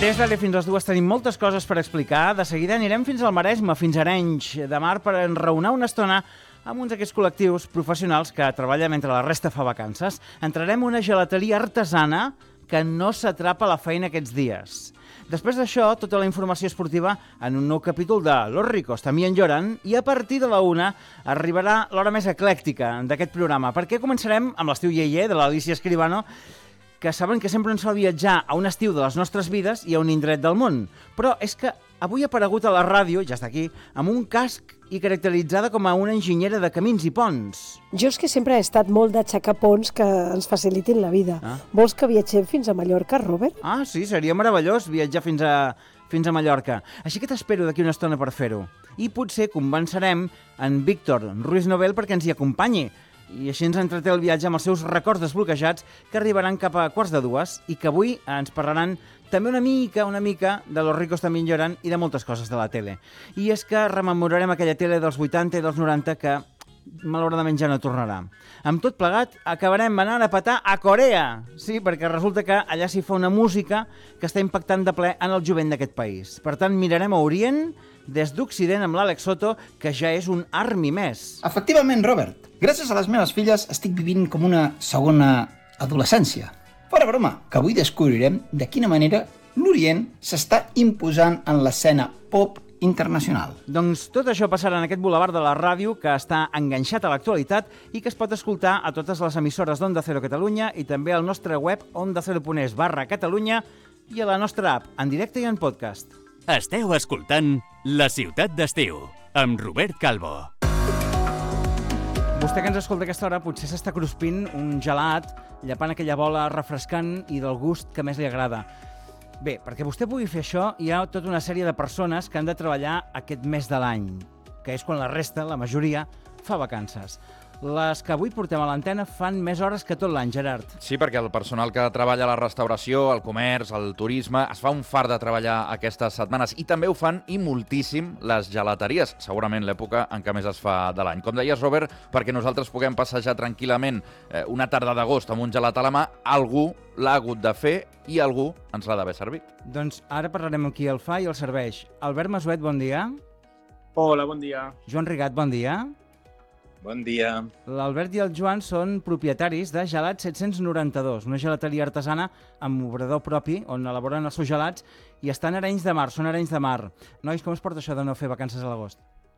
Des d'ara fins a les 2 tenim moltes coses per explicar. De seguida anirem fins al Maresme, fins a Arenys de Mar, per enraonar una estona amb uns d'aquests col·lectius professionals que treballen mentre la resta fa vacances. Entrarem a una gelateria artesana que no s'atrapa la feina aquests dies. Després d'això, tota la informació esportiva en un nou capítol de Los Ricos també en lloren, i a partir de la 1 arribarà l'hora més eclèctica d'aquest programa, perquè començarem amb l'estiu iaier de l'Alicia Escribano, que saben que sempre ens fa viatjar a un estiu de les nostres vides i a un indret del món. Però és que avui ha aparegut a la ràdio, ja està aquí, amb un casc i caracteritzada com a una enginyera de camins i ponts. Jo és que sempre he estat molt d'aixecar ponts que ens facilitin la vida. Vols que viatgem fins a Mallorca, Robert? Ah, sí, seria meravellós viatjar fins a Mallorca. Així que t'espero d'aquí una estona per fer-ho. I potser convencerem en Víctor Ruiz Novel perquè ens hi acompanyi. I així ens entreté el viatge amb els seus records desbloquejats, que arribaran cap a 1:45 i que avui ens parlaran també una mica de Los Ricos també en lloren i de moltes coses de la tele. I és que rememorarem aquella tele dels 80 i dels 90 que malauradament ja no tornarà. Amb tot plegat, acabarem anant a petar a Corea. Sí, perquè resulta que allà s'hi fa una música que està impactant de ple en el jovent d'aquest país. Per tant, mirarem a Orient des d'Occident amb l'Àlex Soto, que ja és un army més. Efectivament, Robert. Gràcies a les meves filles estic vivint com una segona adolescència. Fora broma, que avui descobrirem de quina manera l'Orient s'està imposant en l'escena pop internacional. Doncs tot això passarà en aquest bulevard de la ràdio que està enganxat a l'actualitat i que es pot escoltar a totes les emissores d'Onda Cero Catalunya i també al nostre web ondacero.es/Catalunya i a la nostra app, en directe i en podcast. Esteu escoltant La Ciutat d'Estiu, amb Robert Calvo. Vostè que ens escolta a aquesta hora potser s'està cruspint un gelat, llepant aquella bola refrescant i del gust que més li agrada. Bé, perquè vostè pugui fer això, hi ha tota una sèrie de persones que han de treballar aquest mes de l'any, que és quan la resta, la majoria, fa vacances. Les que avui portem a l'antena fan més hores que tot l'any, Gerard. Sí, perquè el personal que treballa a la restauració, el comerç, el turisme, es fa un fart de treballar aquestes setmanes. I també ho fan, i moltíssim, les gelateries, segurament l'època en què més es fa de l'any. Com deies, Robert, perquè nosaltres puguem passejar tranquil·lament una tarda d'agost amb un gelat a la mà, algú l'ha hagut de fer i algú ens l'ha d'haver servit. Doncs ara parlarem amb qui el fa i el serveix. Albert Masuet, bon dia. Hola, bon dia. Joan Rigat, bon dia. Bon dia. L'Albert i el Joan són propietaris de Gelat 792, una gelateria artesana amb obrador propi on elaboren els seus gelats i estan a Arenys de Mar, són Arenys de Mar. Nois, com es porta això de no fer vacances a l'agost?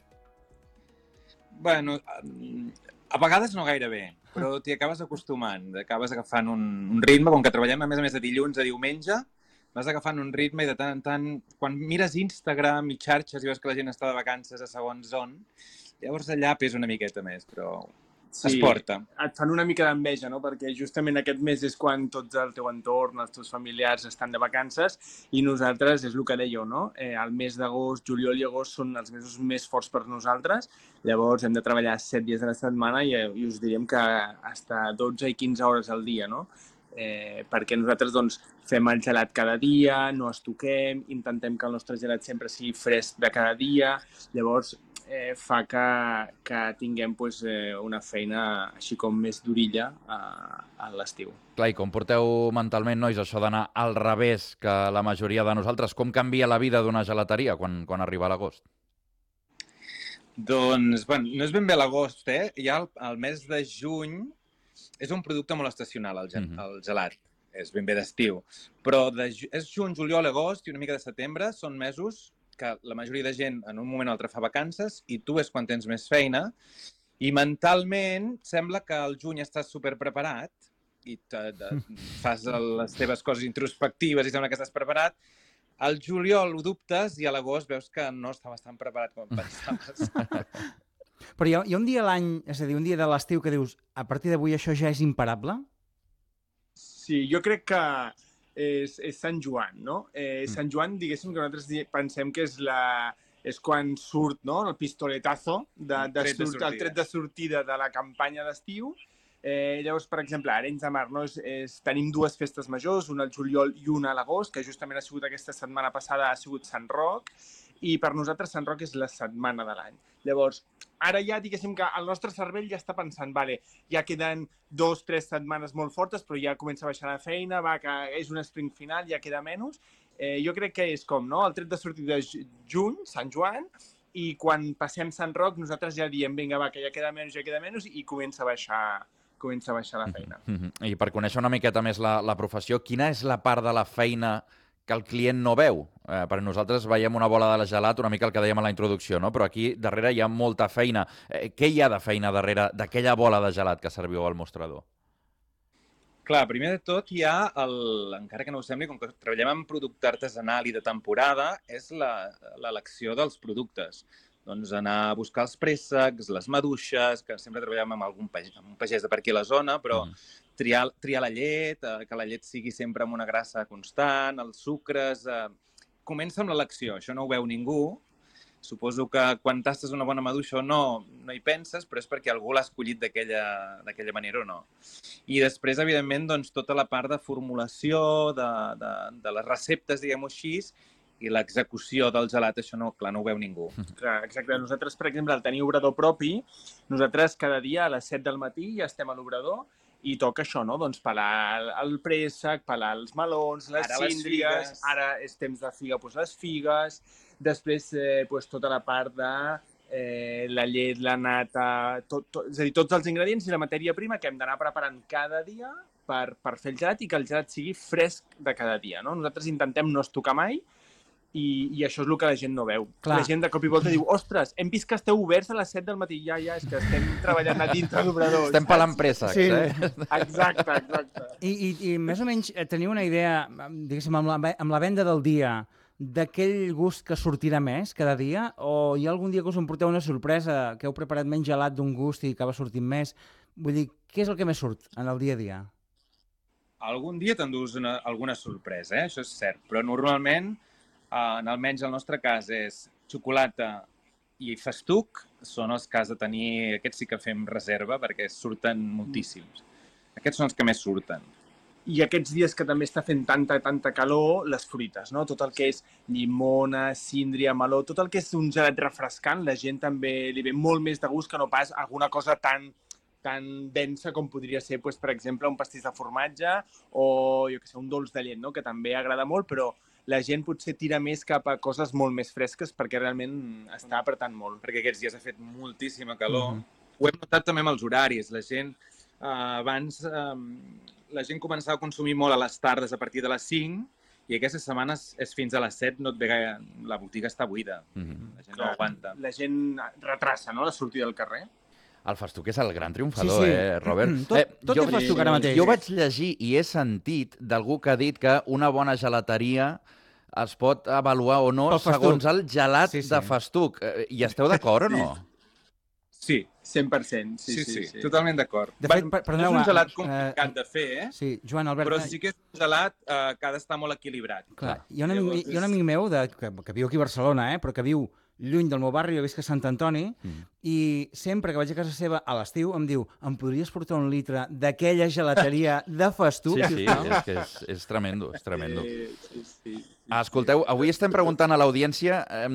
Bueno, a vegades no gaire bé, però t'hi acabes acostumant, acabes agafant un ritme, com que treballem a més de dilluns a diumenge, vas agafant un ritme i de tant en tant, quan mires Instagram i xarxes i veus que la gent està de vacances a segons on, llavors allà pesa una miqueta més, però es porta. Et fan una mica d'enveja, no? Perquè justament aquest mes és quan tots el teu entorn, els teus familiars estan de vacances i nosaltres, és el que dèieu, no? El mes d'agost, juliol i agost són els mesos més forts per nosaltres, llavors hem de treballar 7 dies a la setmana i us diríem que hasta 12 i 15 hores al dia, no? Perquè nosaltres doncs, fem el gelat cada dia, no es toquem, intentem que el nostre gelat sempre sigui fresc de cada dia, llavors fa que tinguem una feina així com més d'orilla a l'estiu. Clar, i com porteu mentalment, nois, això d'anar al revés que la majoria de nosaltres? Com canvia la vida d'una gelateria quan arriba l'agost? Doncs, bueno, no és ben bé l'agost, Ja el mes de juny és un producte molt estacional, el gelat. És ben bé d'estiu. Però és juny, juliol, agost i una mica de setembre són mesos que la majoria de gent en un moment o altre fa vacances i tu és quan tens més feina i mentalment sembla que al juny estàs superpreparat i fas les teves coses introspectives i sembla que estàs preparat. Al juliol ho dubtes i a l'agost veus que no estaves tan preparat com pensaves. Però hi ha un dia a l'any, és a dir, un dia de l'estiu que dius a partir d'avui això ja és imparable? Sí, jo crec que és Sant Joan, no? Sant Joan, diguéssim que nosaltres pensem que és quan surt, no? El pistoletazo, el tret de sortida de la campanya d'estiu. Llavors, per exemple, a Arenys de Mar tenim 2 festes majors, una al juliol i una a l'agost, que justament ha sigut aquesta setmana passada, ha sigut Sant Roc, i per nosaltres Sant Roc és la setmana de l'any. Llavors, ara ja, diguéssim que el nostre cervell ja està pensant, vale, ja queden 2-3 setmanes molt fortes, però ja comença a baixar la feina, va, que és un sprint final, ja queda menys. Jo crec que és com, no?, el tret de sortir de juny, Sant Joan, i quan passem Sant Roc nosaltres ja diem, vinga, va, que ja queda menys, i comença a baixar la feina. I per conèixer una miqueta més la professió, quina és la part de la feina que el client no veu? Perquè nosaltres veiem una bola de gelat, una mica el que dèiem a la introducció, no? Però aquí darrere hi ha molta feina. Què hi ha de feina darrere d'aquella bola de gelat que serviu al mostrador? Clar, primer de tot hi ha, encara que no ho sembli, com que treballem en producte artesanal i de temporada, és l'elecció dels productes. Doncs anar a buscar els préssecs, les maduixes, que sempre treballem amb un pagès de per aquí a la zona, però triar la llet, que la llet sigui sempre amb una grassa constant, els sucres... Comença amb l'elecció, això no ho veu ningú. Suposo que quan tastes una bona maduixa o no hi penses, però és perquè algú l'ha escollit d'aquella manera o no. I després, evidentment, doncs, tota la part de formulació, de les receptes, diguem-ho així, i l'execució del gelat, això no, clar, no ho veu ningú. Clar, exacte. Nosaltres, per exemple, al tenir obrador propi, nosaltres cada dia a les 7 del matí ja estem a l'obrador i toca això, no? Doncs pelar el préssec, pelar els melons, les síndries, ara és temps de figa, doncs les figues, després tota la part de la llet, la nata, és a dir, tots els ingredients i la matèria prima que hem d'anar preparant cada dia per fer el gelat i que el gelat sigui fresc de cada dia, no? Nosaltres intentem no estocar mai i això és el que la gent no veu. Clar. La gent de cop i volta diu, ostres, hem vist que esteu oberts a les 7 del matí. Ja, és que estem treballant a dintre d'obradors. Estem pelant préssecs, Exacte. I més o menys teniu una idea, diguéssim, amb la venda del dia, d'aquell gust que sortirà més cada dia? O hi ha algun dia que us emporteu una sorpresa, que heu preparat menys gelat d'un gust i acaba sortint més? Vull dir, què és el que més surt en el dia a dia? Algun dia t'endús alguna sorpresa, això és cert, però normalment almenys el nostre cas és xocolata i festuc, són els que has de tenir, aquests sí que fem reserva perquè surten moltíssims. Aquests són els que més surten. I aquests dies que també està fent tanta calor, les fruites, no? Tot el que és llimona, síndria, meló, tot el que és un gelat refrescant, la gent també li ve molt més de gust que no pas alguna cosa tan densa com podria ser, per exemple, un pastís de formatge o, jo què sé, un dolç de llet, no? Que també agrada molt, però la gent potser tira més cap a coses molt més fresques perquè realment està apretant molt. Perquè aquests dies ha fet moltíssima calor. Ho hem notat també amb els horaris. La gent, abans, la gent començava a consumir molt a les tardes a partir de les 5 i aquestes setmanes és fins a les 7, no et ve gaire, la botiga està buida. La gent no aguanta. La gent retrassa, no?, la sortida del carrer. El festuc és el gran triomfador, Robert? Tot és festuc ara mateix. Jo vaig llegir i he sentit d'algú que ha dit que una bona gelateria es pot avaluar o no segons el gelat de festuc. Hi esteu d'acord o no? Sí. 100%. Sí. Totalment d'acord. De fet, és un gelat complicat de fer, Sí, Joan, Albert... Però sí que és un gelat que ha d'estar molt equilibrat. Clar, hi ha un amic meu que viu aquí a Barcelona, però que viu lluny del meu barri, jo visc a Sant Antoni, i sempre que vaig a casa seva a l'estiu em diu, em podries portar un litre d'aquella gelateria de festuc? Sí, és que és tremendo, és tremendo. Escolteu, avui estem preguntant a l'audiència